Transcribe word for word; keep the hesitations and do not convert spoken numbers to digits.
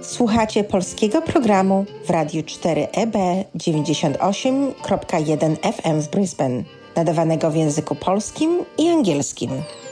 Słuchacie polskiego programu w Radiu cztery E B dziewięćdziesiąt osiem przecinek jeden F M w Brisbane, nadawanego w języku polskim i angielskim.